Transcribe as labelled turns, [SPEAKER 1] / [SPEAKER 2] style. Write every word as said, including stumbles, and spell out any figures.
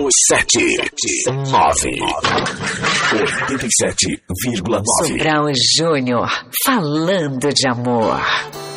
[SPEAKER 1] sete nove oitenta e sete vírgula nove.
[SPEAKER 2] Sobral Júnior, falando de amor.